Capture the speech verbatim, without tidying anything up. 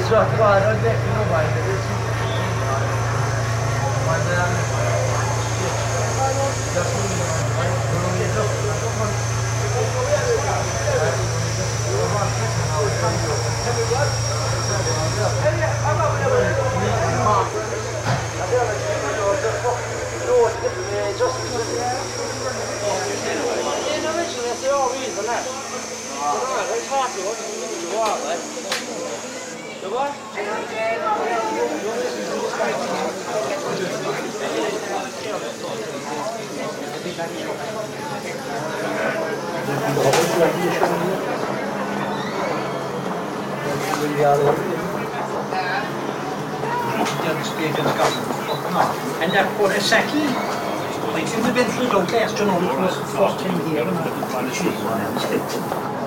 så att bara det är nog bara det är man där jag tror det är då And that for a second, like, you've been through the last, you know, it was first time here, and